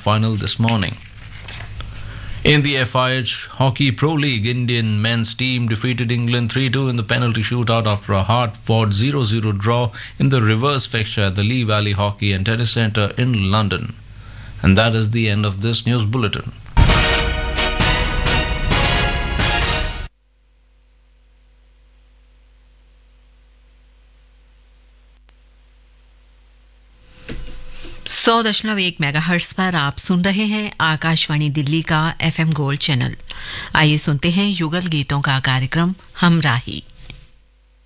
final this morning. In the FIH Hockey Pro League, Indian men's team defeated England 3-2 in the penalty shootout after a hard-fought 0-0 draw in the reverse fixture at the Lee Valley Hockey and Tennis Centre in London. And that is the end of this news bulletin. सौ दशमलव 1 megahertz पर आप सुन रहे हैं आकाशवाणी दिल्ली का FM gold channel. आइए सुनते हैं युगल गीतों का कार्यक्रम हमराही।